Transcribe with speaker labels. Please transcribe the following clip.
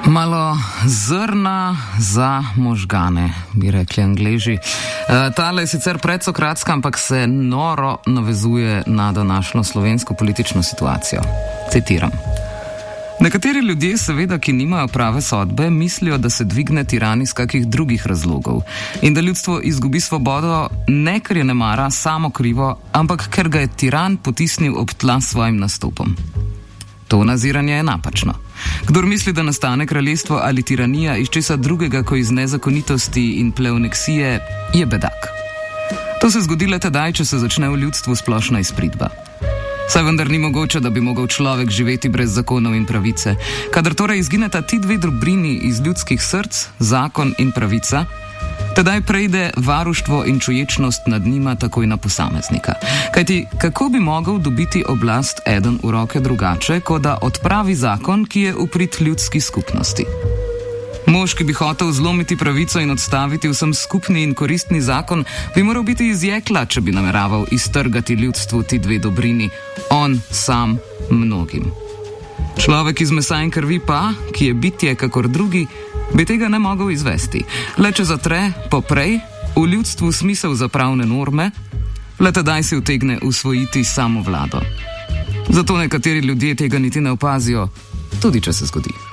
Speaker 1: Malo zrna za možgane, bi rekli Angleži. Tale je sicer predsokratska, ampak se noro navezuje na današnjo slovensko politično situacijo. Citiram. Nekateri ljudje, seveda, ki nimajo prave sodbe, mislijo, da se dvigne tiran iz kakih drugih razlogov in da ljudstvo izgubi svobodo ne, ker je ne mara samo krivo, ampak ker ga je tiran potisnil ob tla s svojim nastopom. To naziranje je napačno. Kdor misli, da nastane kraljestvo ali tiranija iz česa drugega, ko iz nezakonitosti in pleoneksije, je bedak. To se zgodi le tedaj, če se začne v ljudstvu splošna izpridba. Saj vendar ni mogoče, da bi mogel človek živeti brez zakonov in pravice. Kadar torej izgineta ti dve dobrini iz ljudskih src, zakon in pravica, tedaj preide varuštvo in čuječnost nad njima takoj na posameznika. Kajti, kako bi mogel dobiti oblast eden v roke drugače, kot da odpravi zakon, ki je v prid ljudski skupnosti? Mož, ki bi hotel zlomiti pravico in odstaviti vsem skupni in koristni zakon, bi moral biti iz jekla, če bi nameraval iztrgati ljudstvu ti dve dobrini, on sam mnogim. Človek iz mesa in krvi pa, ki je bitje kakor drugi, bi tega ne mogel izvesti. Le če zatre, poprej, v ljudstvu smisel za pravne norme, le tedaj si utegne usvojiti samo vlado. Zato nekateri ljudje tega niti ne opazijo, tudi če se zgodi.